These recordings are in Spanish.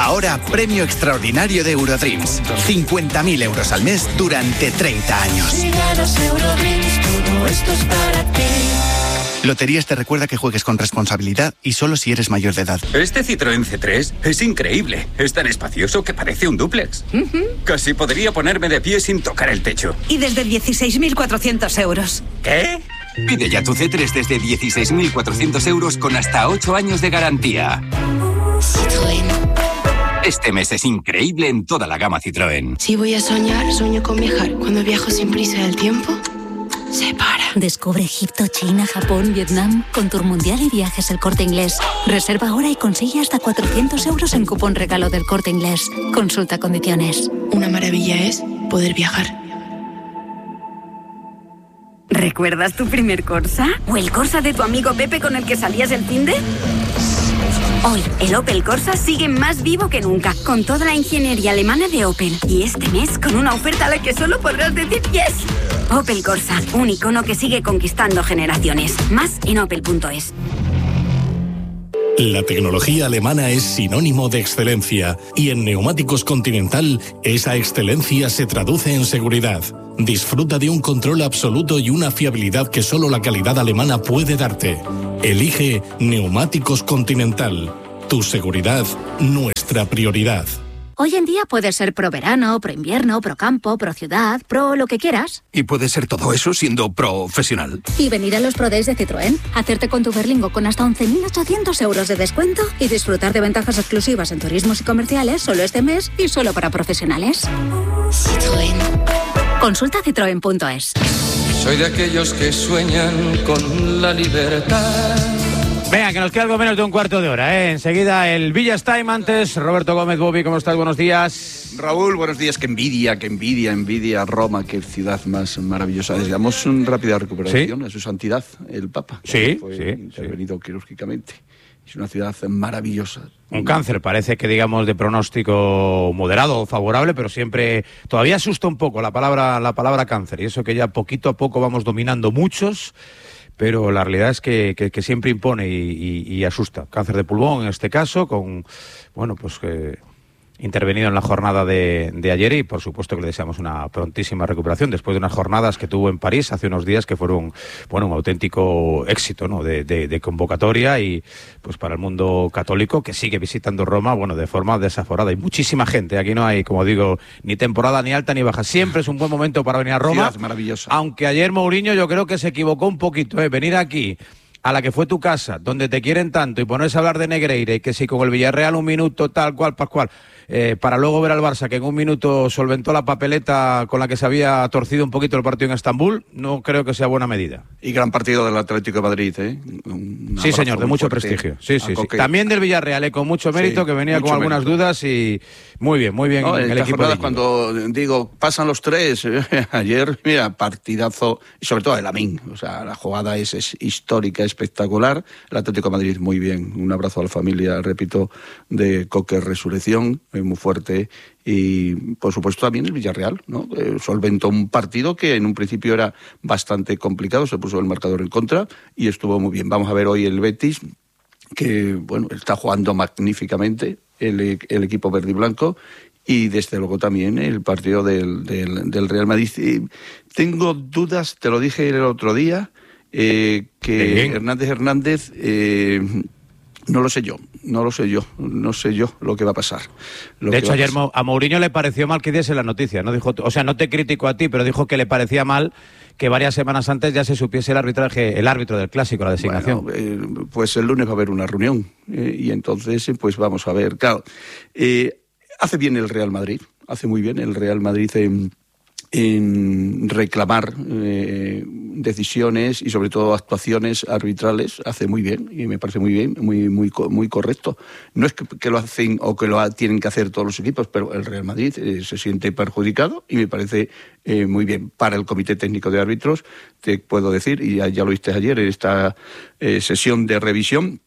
Ahora, premio extraordinario de Eurodreams. 50.000 euros al mes durante 30 años. Si ganas Eurodreams, todo esto es para ti. Loterías te recuerda que juegues con responsabilidad y solo si eres mayor de edad. Este Citroën C3 es increíble. Es tan espacioso que parece un dúplex. Casi podría ponerme de pie sin tocar el techo. Y desde 16.400 euros. ¿Qué? Pide ya tu C3 desde 16.400 euros con hasta 8 años de garantía. Citroën. Este mes es increíble en toda la gama Citroën. Si voy a soñar, sueño con viajar. Cuando viajo sin prisa del tiempo, se para. Descubre Egipto, China, Japón, Vietnam con Tour Mundial y Viajes El Corte Inglés. Reserva ahora y consigue hasta 400 euros en cupón regalo del Corte Inglés. Consulta condiciones. Una maravilla es poder viajar. ¿Recuerdas tu primer Corsa? ¿O el Corsa de tu amigo Pepe con el que salías el finde? Hoy, el Opel Corsa sigue más vivo que nunca, con toda la ingeniería alemana de Opel. Y este mes, con una oferta a la que solo podrás decir yes. Opel Corsa, un icono que sigue conquistando generaciones. Más en opel.es. La tecnología alemana es sinónimo de excelencia y en Neumáticos Continental esa excelencia se traduce en seguridad. Disfruta de un control absoluto y una fiabilidad que solo la calidad alemana puede darte. Elige Neumáticos Continental. Tu seguridad, nuestra prioridad. Hoy en día puedes ser pro verano, pro invierno, pro campo, pro ciudad, pro lo que quieras. Y puede ser todo eso siendo profesional. Y venir a los Pro Days de Citroën, hacerte con tu Berlingo con hasta 11.800 euros de descuento y disfrutar de ventajas exclusivas en turismos y comerciales solo este mes y solo para profesionales. Citroën. Consulta citroen.es. Soy de aquellos que sueñan con la libertad. Venga, que nos queda algo menos de un cuarto de hora, ¿eh? Enseguida el Village Time. Antes, Roberto Gómez. Bobby, ¿cómo estás? Buenos días. Raúl, buenos días. Qué envidia Roma, qué ciudad más maravillosa. Deseamos una rápida recuperación a su santidad, el Papa. Sí, fue intervenido quirúrgicamente. Es una ciudad maravillosa. Un cáncer, parece que digamos de pronóstico moderado o favorable, pero siempre todavía asusta un poco la palabra cáncer. Y eso que ya poquito a poco vamos dominando muchos, pero la realidad es que siempre impone y asusta. Cáncer de pulmón en este caso, con, bueno, pues intervenido en la jornada de ayer y por supuesto que le deseamos una prontísima recuperación después de unas jornadas que tuvo en París hace unos días que fueron, bueno, un auténtico éxito, ¿no? de convocatoria y pues para el mundo católico que sigue visitando Roma, bueno, de forma desaforada. Hay muchísima gente, aquí no hay, como digo, ni temporada ni alta ni baja, siempre es un buen momento para venir a Roma. Ciudad maravillosa. Aunque ayer Mourinho yo creo que se equivocó un poquito, venir aquí a la que fue tu casa, donde te quieren tanto y ponerse a hablar de Negreira y que si con el Villarreal un minuto tal cual, Pascual, para luego ver al Barça que en un minuto solventó la papeleta con la que se había torcido un poquito el partido en Estambul, no creo que sea buena medida. Y gran partido del Atlético de Madrid, Sí, señor, de mucho prestigio. Sí. También del Villarreal, con mucho mérito, que venía con algunas dudas y muy bien no, el equipo. Cuando digo, pasan los tres, ayer, mira, partidazo, y sobre todo el Lamine, o sea, la jugada es histórica, espectacular. El Atlético de Madrid muy bien. Un abrazo a la familia, repito, de Coque Resurrección, muy fuerte. Y por supuesto también el Villarreal, ¿no? Solventó un partido que en un principio era bastante complicado, se puso el marcador en contra y estuvo muy bien. Vamos a ver hoy el Betis, que bueno, está jugando magníficamente el equipo verde y blanco. Y desde luego también el partido del Real Madrid. Tengo dudas, te lo dije el otro día, que Hernández, no sé yo lo que va a pasar. De hecho, ayer a Mourinho le pareció mal que diese la noticia, ¿no? Dijo, o sea, no te critico a ti, pero dijo que le parecía mal que varias semanas antes ya se supiese el árbitro del Clásico, la designación. Bueno, pues el lunes va a haber una reunión y entonces pues vamos a ver. Claro, hace bien el Real Madrid, hace muy bien el Real Madrid en reclamar decisiones y sobre todo actuaciones arbitrales, hace muy bien y me parece muy bien, muy correcto. No es que lo hacen o que lo tienen que hacer todos los equipos, pero el Real Madrid se siente perjudicado y me parece muy bien. Para el Comité Técnico de Árbitros te puedo decir, y ya lo viste ayer en esta sesión de revisión,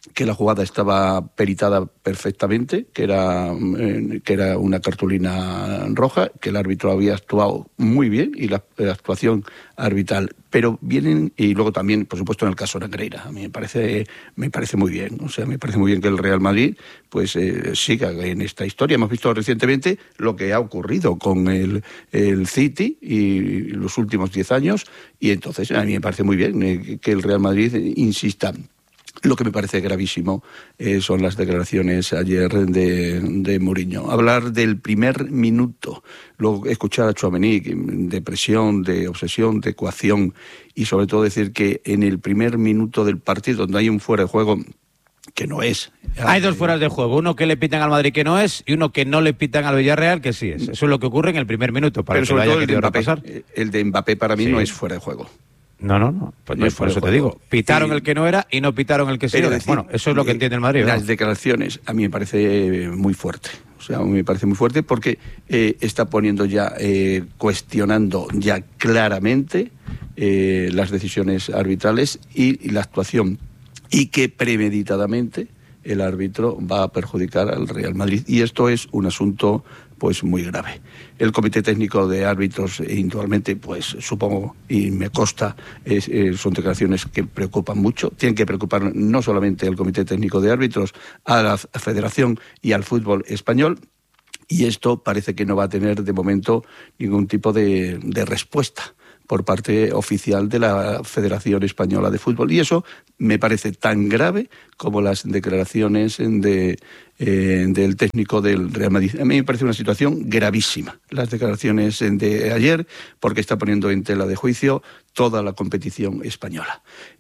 que la jugada estaba peritada perfectamente, que era una cartulina roja, que el árbitro había actuado muy bien y la actuación arbitral. Pero vienen, y luego también, por supuesto, en el caso Negreira, a mí me parece muy bien. O sea, me parece muy bien que el Real Madrid pues siga en esta historia. Hemos visto recientemente lo que ha ocurrido con el City y los últimos 10 años, y entonces a mí me parece muy bien que el Real Madrid insista. Lo que me parece gravísimo son las declaraciones ayer de Mourinho. Hablar del primer minuto, luego escuchar a Tchouaméni de presión, de obsesión, de coacción, y sobre todo decir que en el primer minuto del partido, donde hay un fuera de juego que no es. Hay dos fueras de juego, uno que le pitan al Madrid que no es y uno que no le pitan al Villarreal que sí es. Eso es lo que ocurre en el primer minuto. Para pero sobre todo el de Mbappé para mí no es fuera de juego. No. Pues no, por eso te digo. Pitaron el que no era y no pitaron el que sí era. Bueno, eso es lo que entiende el Madrid. Las declaraciones a mí me parece muy fuerte. O sea, a mí me parece muy fuerte porque está poniendo ya, cuestionando ya claramente las decisiones arbitrales y la actuación. Y que premeditadamente el árbitro va a perjudicar al Real Madrid. Y esto es un asunto pues muy grave. El Comité Técnico de Árbitros, indudablemente, pues supongo, y me consta, son declaraciones que preocupan mucho. Tienen que preocupar no solamente al Comité Técnico de Árbitros, a la Federación y al fútbol español. Y esto parece que no va a tener, de momento, ningún tipo de respuesta por parte oficial de la Federación Española de Fútbol. Y eso me parece tan grave como las declaraciones del técnico del Real Madrid. A mí me parece una situación gravísima, las declaraciones de ayer, porque está poniendo en tela de juicio toda la competición española.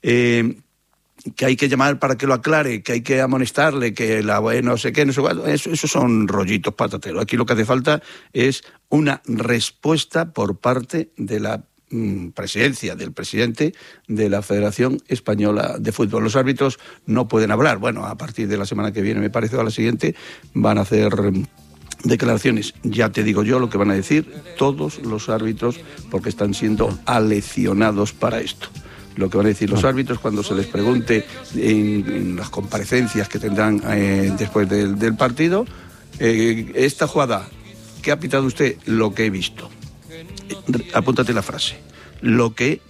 Que hay que llamar para que lo aclare, que hay que amonestarle, que no sé qué, no sé cuál, eso son rollitos patateros. Aquí lo que hace falta es una respuesta por parte de la presidencia, del presidente de la Federación Española de Fútbol. Los árbitros no pueden hablar. Bueno, a partir de la semana que viene, me parece, o a la siguiente, van a hacer declaraciones. Ya te digo yo lo que van a decir todos los árbitros, porque están siendo aleccionados para esto. Lo que van a decir los árbitros cuando se les pregunte en las comparecencias que tendrán después del partido, esta jugada, ¿qué ha pitado usted? Lo que he visto. Apúntate la frase. Lo que he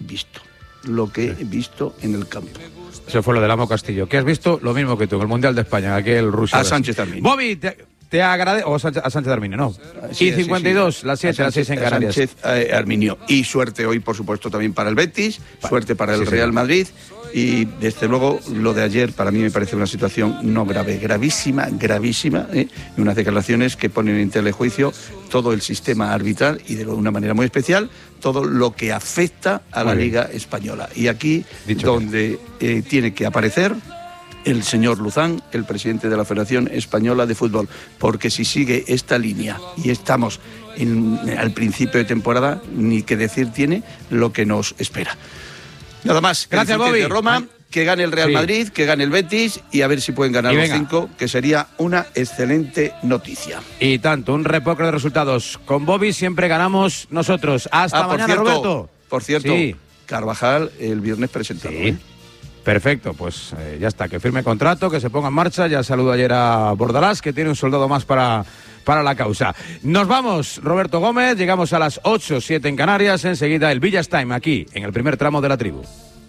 visto en el campo. Eso fue lo del Amo Castillo. ¿Qué has visto? Lo mismo que tú, en el Mundial de España, aquel Rusia. A Sánchez Arminio. Bobby, te agradezco. O a Sánchez Arminio, no. Sí, y 52, sí. Las 7, las 6 en Canarias. Sánchez Arminio. Y suerte hoy, por supuesto, también para el Betis, suerte para el Real Madrid. Y desde luego lo de ayer para mí me parece una situación no grave, gravísima, y unas declaraciones que ponen en telejuicio todo el sistema arbitral y de una manera muy especial todo lo que afecta a la Liga Española. Y aquí donde tiene que aparecer el señor Luzán, el presidente de la Federación Española de Fútbol, porque si sigue esta línea y estamos al principio de temporada, ni que decir tiene lo que nos espera. Nada más. Gracias, Bobby. De Roma, que gane el Real Madrid, que gane el Betis y a ver si pueden ganar los 5, que sería una excelente noticia. Y tanto, un repoque de resultados. Con Bobby siempre ganamos nosotros. Hasta mañana, Roberto. Por cierto, Carvajal el viernes presentado. Sí. Perfecto, pues ya está, que firme contrato, que se ponga en marcha. Ya saludo ayer a Bordalás, que tiene un soldado más para la causa. Nos vamos, Roberto Gómez, llegamos a las 8:07 en Canarias, enseguida el Village Time, aquí, en el primer tramo de la tribu.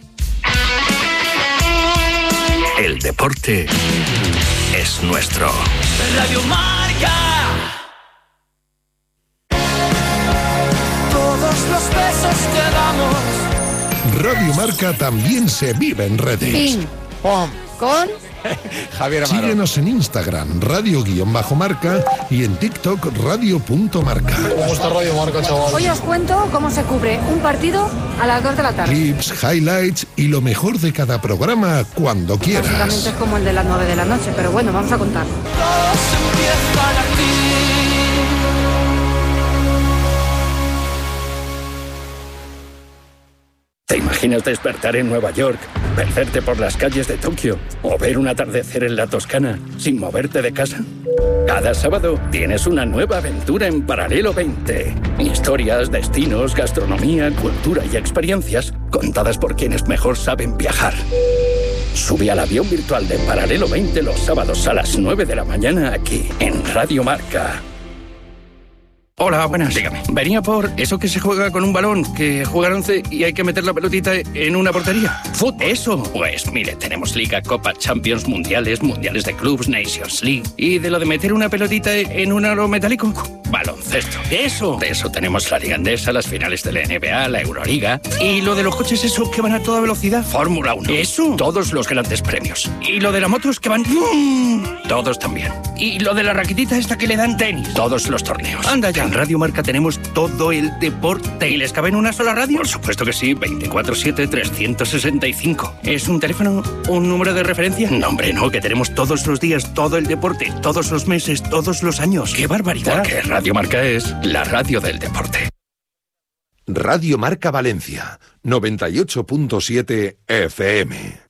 El deporte es nuestro. Radio Marca. Todos los besos que damos. Radio Marca también se vive en redes. Ping, pom, con Javier Amaro. Síguenos en Instagram, radio_marca, y en TikTok, radio.marca. ¿Cómo está Radio Marca, chaval? Hoy os cuento cómo se cubre un partido a las 2 de la tarde. Clips, highlights y lo mejor de cada programa cuando quieras. Básicamente es como el de las 9 de la noche, pero bueno, vamos a contarlo. ¿Te imaginas despertar en Nueva York, perderte por las calles de Tokio o ver un atardecer en la Toscana sin moverte de casa? Cada sábado tienes una nueva aventura en Paralelo 20. Historias, destinos, gastronomía, cultura y experiencias contadas por quienes mejor saben viajar. Sube al avión virtual de Paralelo 20 los sábados a las 9 de la mañana aquí, en Radio Marca. Hola, buenas. Dígame. Venía por eso que se juega con un balón, que juegan 11 y hay que meter la pelotita en una portería. ¿Fútbol? Eso. Pues mire, tenemos Liga, Copa, Champions, Mundiales de Clubs, Nations League. ¿Y de lo de meter una pelotita en un aro metálico? Baloncesto. ¡Eso! De eso tenemos la Liga Endesa, las finales de la NBA, la Euroliga. ¿Y lo de los coches esos que van a toda velocidad? Fórmula 1. ¿Eso? Todos los grandes premios. ¿Y lo de las motos que van...? Todos también. ¿Y lo de la raquetita esta que le dan tenis? Todos los torneos. Anda ya. En Radio Marca tenemos todo el deporte. ¿Y les cabe en una sola radio? Por supuesto que sí, 24/7, 365. ¿Es un teléfono? ¿Un número de referencia? No, hombre, no, que tenemos todos los días, todo el deporte, todos los meses, todos los años. ¡Qué barbaridad! Porque Radio Marca es la radio del deporte. Radio Marca Valencia, 98.7 FM.